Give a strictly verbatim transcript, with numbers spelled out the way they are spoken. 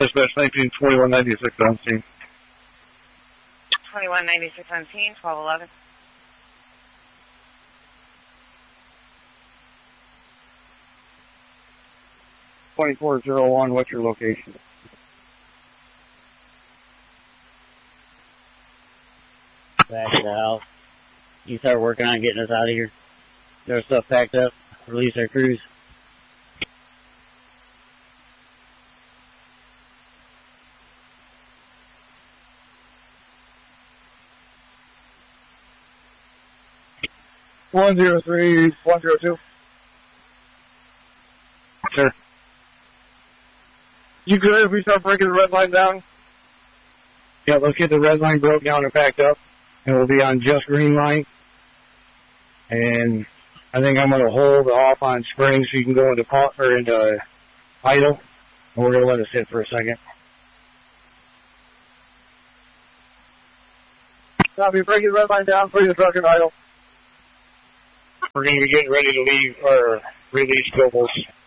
Dispatch nineteen twenty-one ninety-six on scene. twenty-one ninety-six on scene, twelve eleven. twenty-four oh one, what's your location? Back to the house. You start working on getting us out of here. Get our stuff packed up. Release our crews. one zero three, one zero two. Sir. You good if we start breaking the red line down? Yeah, let's get the red line broke down and packed up. And we'll be on just green line. And I think I'm going to hold off on spring so you can go into pot or into idle. And we're going to let it sit for a second. Copy, breaking the red line down, putting the truck in idle. We're going to be getting ready to leave or release Gobles.